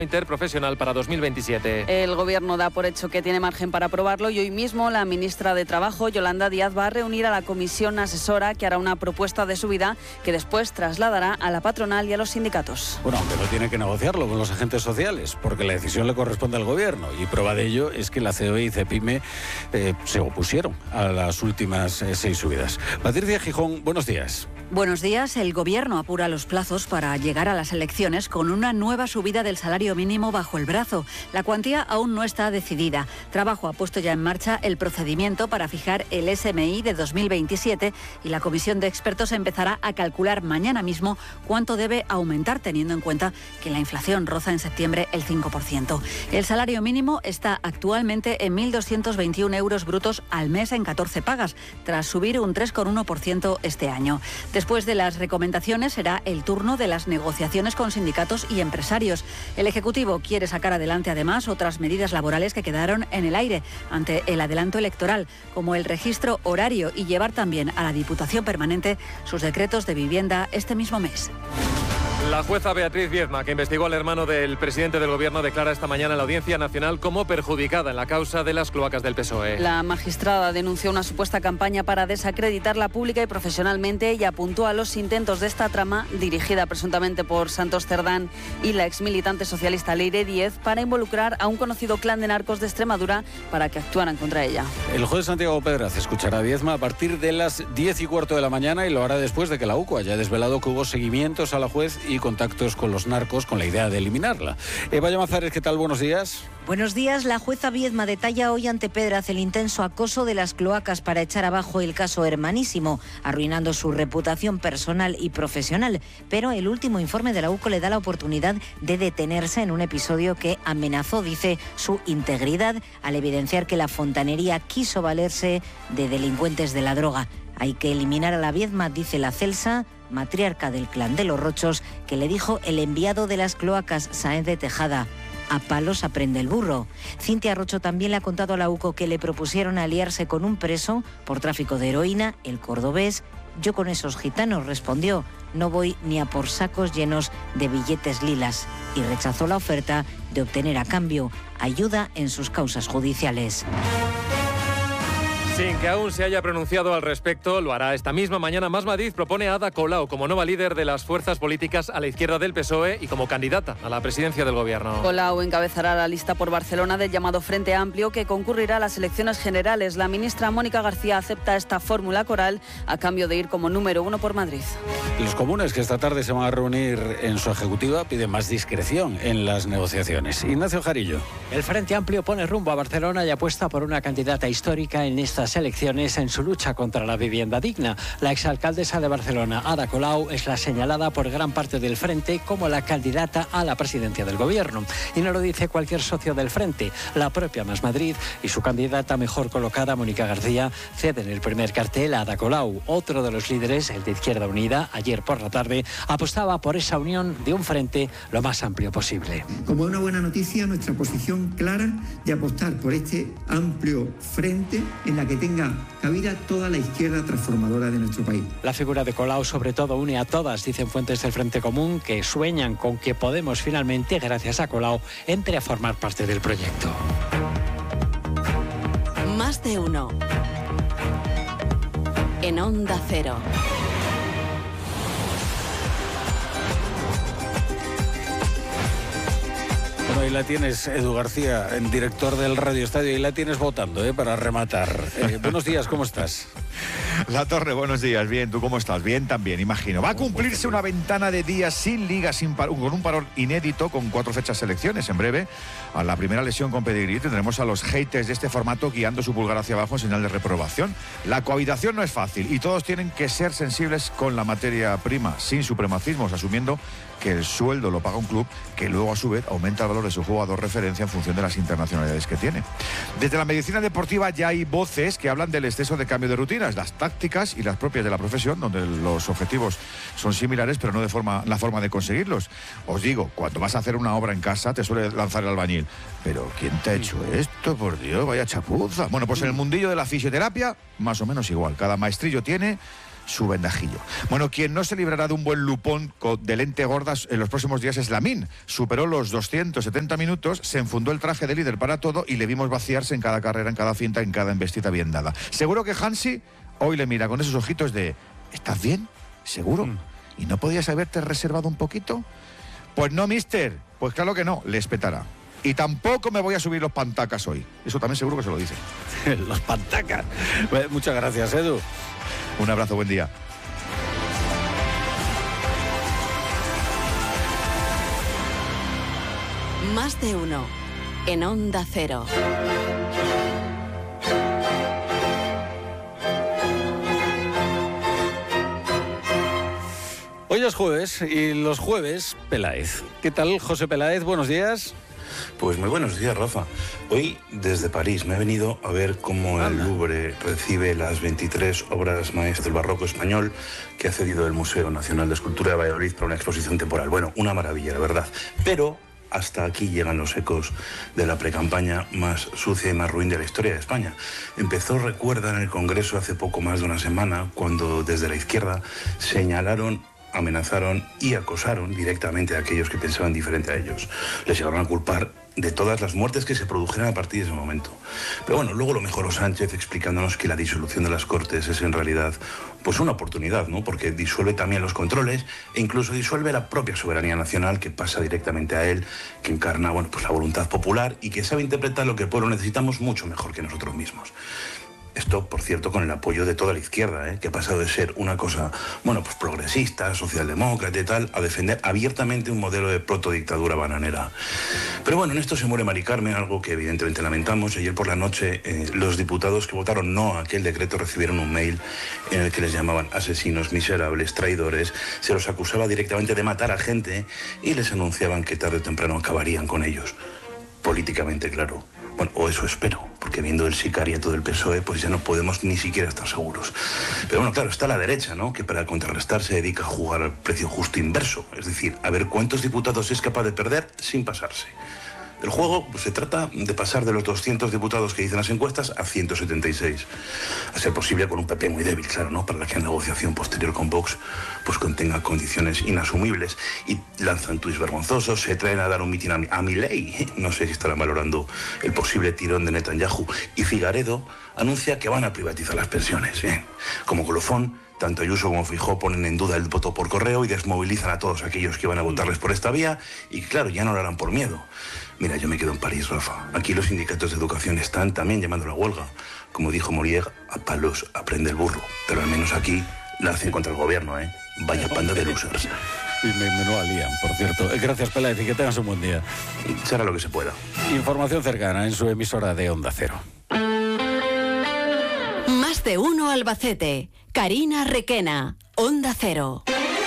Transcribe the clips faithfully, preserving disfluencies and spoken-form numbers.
interprofesional para dos mil veintisiete. El Gobierno da por hecho que tiene margen para aprobarlo y hoy mismo la ministra de Trabajo, Yolanda Díaz, va a reunir a la comisión asesora que hará una propuesta de subida que después trasladará a la patronal y a los sindicatos. Bueno, aunque no tiene que negociarlo con los agentes sociales, porque la decisión le corresponde al Gobierno y prueba de ello es que la C O E y CEPIME eh, se opusieron a las últimas eh, seis subidas. Patricia Gijón, buenos días. Buenos días. El Gobierno apura los plazos para llegar a las elecciones con una nueva subida del salario mínimo bajo el brazo. La cuantía aún no está decidida. Trabajo ha puesto ya en marcha el procedimiento para fijar el S M I de dos mil veintisiete y la comisión de expertos empezará a calcular mañana mismo cuánto debe aumentar, teniendo en cuenta que la inflación roza en septiembre el cinco por ciento. El salario mínimo está actualmente en mil doscientos veintiún euros brutos al mes en catorce pagas, tras subir un tres coma uno por ciento este año. Después de las recomendaciones será el turno de las negociaciones con sindicatos y empresarios. El Ejecutivo quiere sacar adelante además otras medidas laborales que quedaron en el aire ante el adelanto electoral, como el registro horario, y llevar también a la Diputación Permanente sus decretos de vivienda este mismo mes. La jueza Beatriz Viedma, que investigó al hermano del presidente del Gobierno, declara esta mañana en la Audiencia Nacional como perjudicada en la causa de las cloacas del P S O E. La magistrada denunció una supuesta campaña para desacreditarla pública y profesionalmente y apuntó a los intentos de esta trama, dirigida presuntamente por Santos Cerdán y la exmilitante socialista Leire Díez, para involucrar a un conocido clan de narcos de Extremadura para que actuaran contra ella. El juez Santiago Pedraz escuchará a Viedma a partir de las diez y cuarto de la mañana y lo hará después de que la U C O haya desvelado que hubo seguimientos a la juez y contactos con los narcos con la idea de eliminarla. Eva Llamazares, ¿qué tal? Buenos días. Buenos días. La jueza Viedma detalla hoy ante Pedraz el intenso acoso de las cloacas para echar abajo el caso Hermanísimo, arruinando su reputación personal y profesional. Pero el último informe de la U C O le da la oportunidad de detenerse en un episodio que amenazó, dice, su integridad al evidenciar que la fontanería quiso valerse de delincuentes de la droga. Hay que eliminar a la Viedma, dice la Celsa, matriarca del clan de los Rochos, que le dijo el enviado de las cloacas, Sáenz de Tejada. A palos aprende el burro. Cintia Rocho también le ha contado a la U C O que le propusieron aliarse con un preso por tráfico de heroína, el cordobés. Yo con esos gitanos, respondió, no voy ni a por sacos llenos de billetes lilas, y rechazó la oferta de obtener a cambio ayuda en sus causas judiciales. Sin que aún se haya pronunciado al respecto, lo hará esta misma mañana. Más Madrid propone a Ada Colau como nueva líder de las fuerzas políticas a la izquierda del P S O E y como candidata a la presidencia del Gobierno. Colau encabezará la lista por Barcelona del llamado Frente Amplio, que concurrirá a las elecciones generales. La ministra Mónica García acepta esta fórmula coral a cambio de ir como número uno por Madrid. Los comunes, que esta tarde se van a reunir en su ejecutiva, piden más discreción en las negociaciones. Ignacio Jarillo. El Frente Amplio pone rumbo a Barcelona y apuesta por una candidata histórica en estas elecciones en su lucha contra la vivienda digna. La exalcaldesa de Barcelona, Ada Colau, es la señalada por gran parte del Frente como la candidata a la presidencia del Gobierno. Y no lo dice cualquier socio del Frente. La propia Más Madrid y su candidata mejor colocada, Mónica García, ceden el primer cartel a Ada Colau. Otro de los líderes, el de Izquierda Unida, ayer por la tarde, apostaba por esa unión de un frente lo más amplio posible. Como una buena noticia, nuestra posición clara de apostar por este amplio frente en la que tenga cabida toda la izquierda transformadora de nuestro país. La figura de Colau sobre todo une a todas, dicen fuentes del Frente Común, que sueñan con que Podemos finalmente, gracias a Colau, entre a formar parte del proyecto. Más de uno. En Onda Cero. Bueno, ahí la tienes, Edu García, director del Radio Estadio, y la tienes votando, ¿eh? Para rematar. Eh, buenos días, ¿cómo estás? La Torre, buenos días. Bien, ¿tú cómo estás? Bien también, imagino. Va a cumplirse una ventana de días sin liga, sin par- con un parón inédito, con cuatro fechas selecciones. En breve, a la primera lesión con pedigrí, tendremos a los haters de este formato guiando su pulgar hacia abajo en señal de reprobación. La cohabitación no es fácil y todos tienen que ser sensibles con la materia prima, sin supremacismos, asumiendo que el sueldo lo paga un club que luego a su vez aumenta el valor de su jugador referencia en función de las internacionalidades que tiene. Desde la medicina deportiva ya hay voces que hablan del exceso de cambio de rutinas, las tácticas y las propias de la profesión, donde los objetivos son similares pero no de forma la forma de conseguirlos. Os digo, cuando vas a hacer una obra en casa te suele lanzar el albañil, pero ¿quién te ha hecho esto? Por Dios, vaya chapuza. Bueno, pues en el mundillo de la fisioterapia más o menos igual, cada maestrillo tiene su vendajillo. Bueno, quien no se librará de un buen lupón de lente gordas en los próximos días es Lamine. Superó los doscientos setenta minutos, se enfundó el traje de líder para todo y le vimos vaciarse en cada carrera, en cada cinta, en cada embestida bien dada. Seguro que Hansi hoy le mira con esos ojitos de ¿estás bien? ¿Seguro? Mm. ¿Y no podías haberte reservado un poquito? Pues no, mister. Pues claro que no, le espetará. Y tampoco me voy a subir los pantacas hoy. Eso también seguro que se lo dice. Los pantacas. Bueno, muchas gracias, Edu. Un abrazo, buen día. Más de uno en Onda Cero. Hoy es jueves y los jueves, Peláez. ¿Qué tal, José Peláez? Buenos días. Pues muy buenos días, Rafa. Hoy, desde París, me he venido a ver cómo el Louvre recibe las veintitrés obras maestras del barroco español que ha cedido el Museo Nacional de Escultura de Valladolid para una exposición temporal. Bueno, una maravilla, la verdad. Pero hasta aquí llegan los ecos de la precampaña más sucia y más ruin de la historia de España. Empezó, recuerda, en el Congreso hace poco más de una semana, cuando desde la izquierda señalaron, amenazaron y acosaron directamente a aquellos que pensaban diferente a ellos. Les llegaron a culpar de todas las muertes que se produjeran a partir de ese momento. Pero bueno, luego lo mejoró Sánchez explicándonos que la disolución de las Cortes es en realidad pues una oportunidad, ¿no? Porque disuelve también los controles e incluso disuelve la propia soberanía nacional que pasa directamente a él, que encarna, bueno, pues la voluntad popular y que sabe interpretar lo que el pueblo necesitamos mucho mejor que nosotros mismos. Esto, por cierto, con el apoyo de toda la izquierda, ¿eh? que ha pasado de ser una cosa, bueno, pues progresista, socialdemócrata y tal, a defender abiertamente un modelo de protodictadura bananera. Pero bueno, en esto se muere Mari Carmen, algo que evidentemente lamentamos. Ayer por la noche, eh, los diputados que votaron no a aquel decreto recibieron un mail en el que les llamaban asesinos, miserables, traidores, se los acusaba directamente de matar a gente y les anunciaban que tarde o temprano acabarían con ellos. Políticamente, claro. Bueno, o eso espero, porque viendo el sicariato del P S O E, pues ya no podemos ni siquiera estar seguros. Pero bueno, claro, está la derecha, ¿no?, que para contrarrestar se dedica a jugar al precio justo inverso, es decir, a ver cuántos diputados es capaz de perder sin pasarse. El juego pues, se trata de pasar de los doscientos diputados que dicen las encuestas a ciento setenta y seis. A ser posible con un P P muy débil, claro, ¿no?, para que la negociación posterior con Vox pues contenga condiciones inasumibles. Y lanzan tuits vergonzosos, se traen a dar un mitin a, a Milei. No sé si estarán valorando el posible tirón de Netanyahu. Y Figaredo anuncia que van a privatizar las pensiones. Bien, como colofón, tanto Ayuso como Feijóo ponen en duda el voto por correo y desmovilizan a todos aquellos que van a votarles por esta vía. Y claro, ya no lo harán por miedo. Mira, yo me quedo en París, Rafa. Aquí los sindicatos de educación están también llamando a la huelga. Como dijo Morier, a palos aprende el burro. Pero al menos aquí la hacen contra el gobierno, ¿eh? Vaya panda de losers. Y me, me lo alían, por cierto. Gracias, Peláez, y que tengas un buen día. Será lo que se pueda. Información cercana en su emisora de Onda Cero. Más de uno Albacete. Karina Requena, Onda Cero.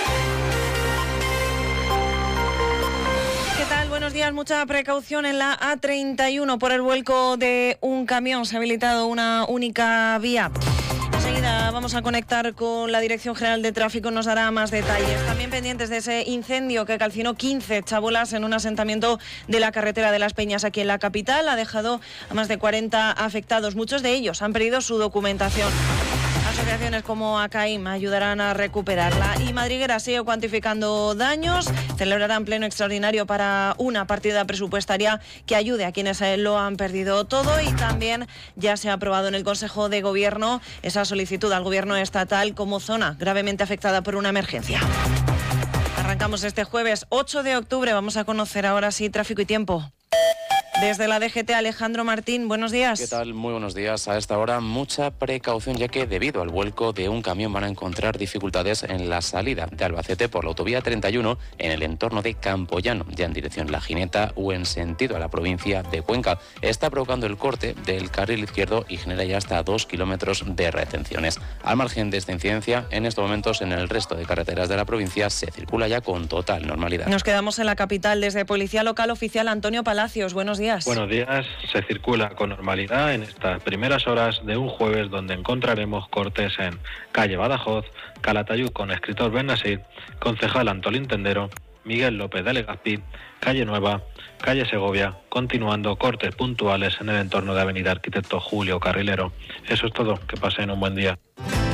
Buenos días, mucha precaución en la A treinta y uno por el vuelco de un camión. Se ha habilitado una única vía. Enseguida vamos a conectar con la Dirección General de Tráfico, nos dará más detalles. También pendientes de ese incendio que calcinó quince chabolas en un asentamiento de la carretera de Las Peñas aquí en la capital. Ha dejado a más de cuarenta afectados. Muchos de ellos han perdido su documentación. Asociaciones como ACAIM ayudarán a recuperarla. Y Madriguera sigue cuantificando daños. Celebrarán pleno extraordinario para una partida presupuestaria que ayude a quienes lo han perdido todo. Y también ya se ha aprobado en el Consejo de Gobierno esa solicitud al Gobierno estatal como zona gravemente afectada por una emergencia. Arrancamos este jueves ocho de octubre. Vamos a conocer ahora sí tráfico y tiempo. Desde la D G T, Alejandro Martín, buenos días. ¿Qué tal? Muy buenos días. A esta hora mucha precaución, ya que debido al vuelco de un camión van a encontrar dificultades en la salida de Albacete por la autovía treinta y uno en el entorno de Campoyano, ya en dirección La Gineta o en sentido a la provincia de Cuenca. Está provocando el corte del carril izquierdo y genera ya hasta dos kilómetros de retenciones. Al margen de esta incidencia, en estos momentos en el resto de carreteras de la provincia se circula ya con total normalidad. Nos quedamos en la capital. Desde Policía Local Oficial, Antonio Palacios, buenos días. Buenos días. Se circula con normalidad en estas primeras horas de un jueves donde encontraremos cortes en calle Badajoz, Calatayud con escritor Benasir, concejal Antolín Tendero, Miguel López de Legazpi, calle Nueva, calle Segovia, continuando cortes puntuales en el entorno de avenida Arquitecto Julio Carrilero. Eso es todo. Que pasen un buen día. Y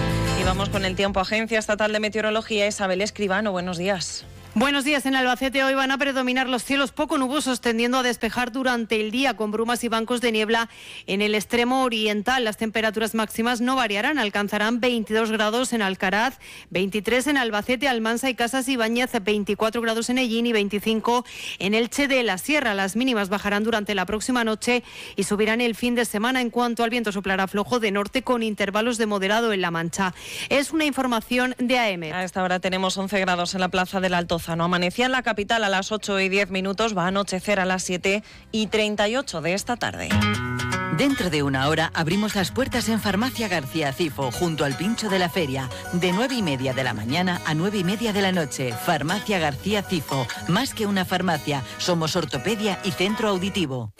vamos con el tiempo. Agencia Estatal de Meteorología, Isabel Escribano, buenos días. Buenos días. En Albacete hoy van a predominar los cielos poco nubosos, tendiendo a despejar durante el día con brumas y bancos de niebla en el extremo oriental. Las temperaturas máximas no variarán, alcanzarán veintidós grados en Alcaraz, veintitrés en Albacete, Almansa y Casas Ibáñez, veinticuatro grados en Ellín y veinticinco en Elche de la Sierra. Las mínimas bajarán durante la próxima noche y subirán el fin de semana. En cuanto al viento, soplará flojo de norte con intervalos de moderado en La Mancha. Es una información de A M. A esta hora tenemos once grados en la plaza del Alto. No amanecía en la capital a las ocho y diez minutos, va a anochecer a las siete y treinta y ocho de esta tarde. Dentro de una hora abrimos las puertas en Farmacia García Cifo, junto al Pincho de la Feria, de nueve y media de la mañana a nueve y media de la noche. Farmacia García Cifo, más que una farmacia, somos ortopedia y centro auditivo.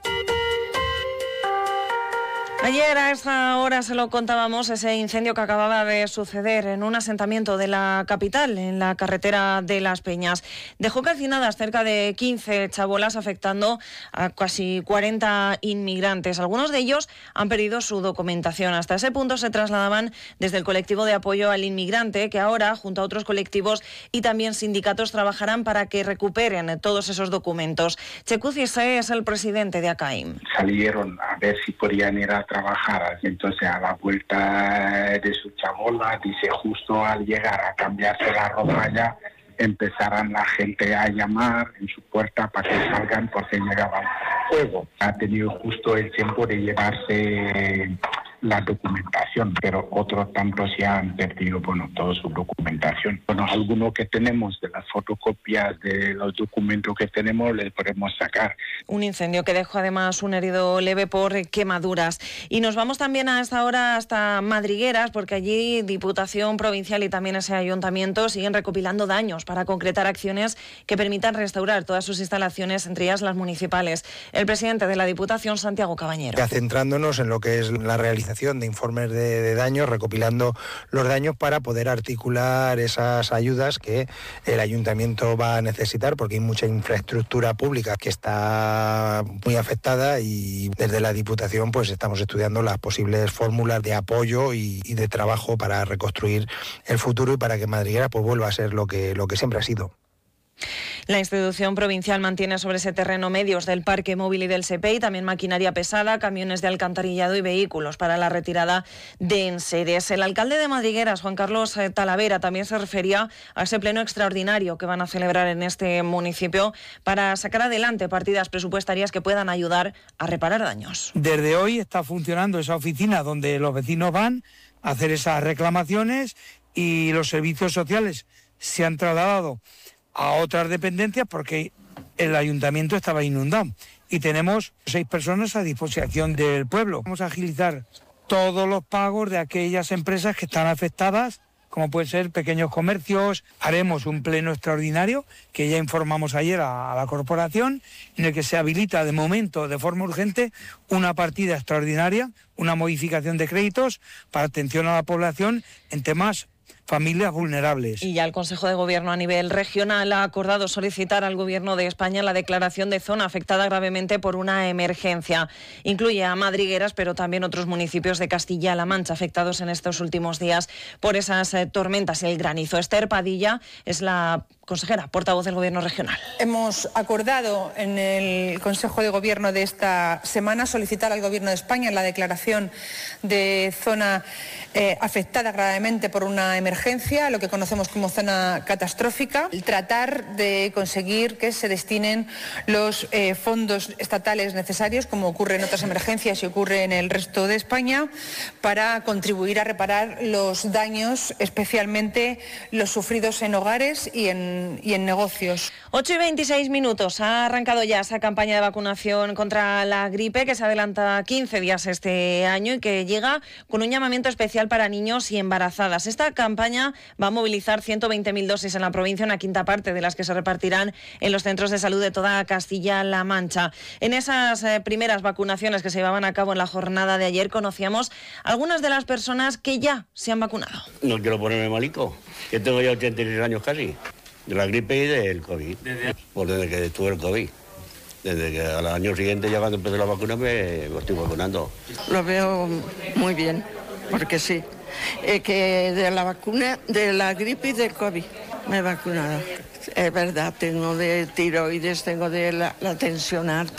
Ayer a esa hora se lo contábamos, ese incendio que acababa de suceder en un asentamiento de la capital, en la carretera de Las Peñas. Dejó calcinadas cerca de quince chabolas, afectando a casi cuarenta inmigrantes. Algunos de ellos han perdido su documentación. Hasta ese punto se trasladaban desde el colectivo de apoyo al inmigrante, que ahora, junto a otros colectivos y también sindicatos, trabajarán para que recuperen todos esos documentos. Chekuz Issé es el presidente de ACAIM. Salieron a ver si podían ir a trabajar, entonces a la vuelta de su chabola, dice, justo al llegar a cambiarse la ropa ya, empezarán la gente a llamar en su puerta para que salgan porque llegaba fuego. Ha tenido justo el tiempo de llevarse la documentación, pero otros tantos ya han perdido, bueno, toda su documentación. Bueno, alguno que tenemos de las fotocopias de los documentos que tenemos, les podemos sacar. Un incendio que dejó además un herido leve por quemaduras. Y nos vamos también a esta hora hasta Madrigueras, porque allí Diputación Provincial y también ese ayuntamiento siguen recopilando daños para concretar acciones que permitan restaurar todas sus instalaciones, entre ellas las municipales. El presidente de la Diputación, Santiago Cabañero. Ya centrándonos en lo que es la realización de informes de, de daños, recopilando los daños para poder articular esas ayudas que el ayuntamiento va a necesitar, porque hay mucha infraestructura pública que está muy afectada y desde la Diputación pues estamos estudiando las posibles fórmulas de apoyo y, y de trabajo para reconstruir el futuro y para que Madriguera pues vuelva a ser lo que, lo que siempre ha sido. La institución provincial mantiene sobre ese terreno medios del parque móvil y del S E P E y también maquinaria pesada, camiones de alcantarillado y vehículos para la retirada de enseres. El alcalde de Madrigueras, Juan Carlos Talavera, también se refería a ese pleno extraordinario que van a celebrar en este municipio para sacar adelante partidas presupuestarias que puedan ayudar a reparar daños. Desde hoy está funcionando esa oficina donde los vecinos van a hacer esas reclamaciones y los servicios sociales se han trasladado a otras dependencias porque el ayuntamiento estaba inundado y tenemos seis personas a disposición del pueblo. Vamos a agilizar todos los pagos de aquellas empresas que están afectadas, como pueden ser pequeños comercios. Haremos un pleno extraordinario que ya informamos ayer a, a la corporación, en el que se habilita de momento, de forma urgente, una partida extraordinaria, una modificación de créditos para atención a la población en temas familias vulnerables. Y ya el Consejo de Gobierno a nivel regional ha acordado solicitar al Gobierno de España la declaración de zona afectada gravemente por una emergencia. Incluye a Madrigueras, pero también otros municipios de Castilla-La Mancha afectados en estos últimos días por esas eh, tormentas y el granizo. Esther Padilla es la consejera, portavoz del Gobierno regional. Hemos acordado en el Consejo de Gobierno de esta semana solicitar al Gobierno de España la declaración de zona eh, afectada gravemente por una emergencia, lo que conocemos como zona catastrófica, y tratar de conseguir que se destinen los eh, fondos estatales necesarios, como ocurre en otras emergencias y ocurre en el resto de España, para contribuir a reparar los daños, especialmente los sufridos en hogares y en, y en negocios. ocho y veintiséis minutos. Ha arrancado ya esa campaña de vacunación contra la gripe que se adelanta quince días este año y que llega con un llamamiento especial para niños y embarazadas. Esta campaña va a movilizar ciento veinte mil dosis en la provincia, una quinta parte de las que se repartirán en los centros de salud de toda Castilla-La Mancha. En esas eh, primeras vacunaciones que se llevaban a cabo en la jornada de ayer, conocíamos algunas de las personas que ya se han vacunado. No quiero ponerme malico, que tengo ya ochenta y seis años casi, de la gripe y del COVID. ¿Desde? Pues desde que estuve el COVID. Desde que al año siguiente, ya cuando empecé la vacuna, me, me estoy vacunando. Lo veo muy bien, porque sí. eh, que de la vacuna, de la gripe y del COVID. Me he vacunado. Es verdad, tengo de tiroides, tengo de la, la tensión alta.